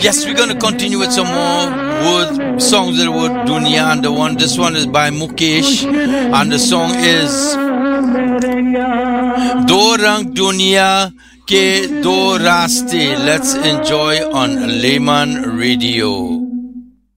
Yes, we're gonna continue with some more songs that were Dunia, and this one is by Mukesh, and the song is Do Rang Dunia Ke Do Raste. Let's enjoy on Layman Radio.